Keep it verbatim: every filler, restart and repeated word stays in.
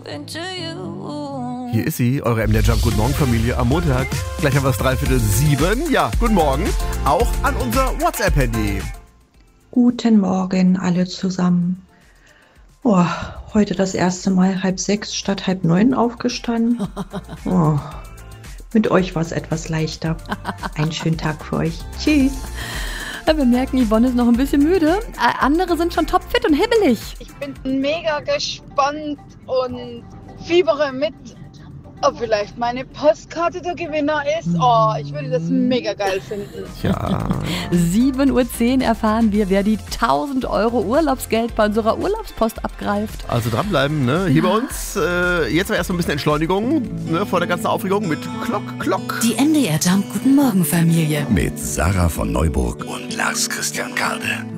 Hier ist sie, eure M D R Jump Guten Morgen Familie am Montag. Gleich haben wir es dreiviertel sieben. Ja, guten Morgen. Auch an unser WhatsApp-Handy. Guten Morgen alle zusammen. Oh, heute das erste Mal halb sechs statt halb neun aufgestanden. Oh, mit euch war es etwas leichter. Einen schönen Tag für euch. Tschüss. Wir merken, Yvonne ist noch ein bisschen müde. Andere sind schon topfit und hibbelig. Ich bin mega gespannt und fiebere mit, ob vielleicht meine Postkarte der Gewinner ist. Oh, ich würde das mega geil finden. Ja. sieben Uhr zehn erfahren wir, wer die tausend Euro Urlaubsgeld bei unserer Urlaubspost abgreift. Also dranbleiben, ne? Hier bei uns. Äh, jetzt aber erst so ein bisschen Entschleunigung, ne? Vor der ganzen Aufregung mit Klock, Klock. Die M D R Jump Guten Morgen Familie. Mit Sarah von Neuburg und Lars Christian Kade.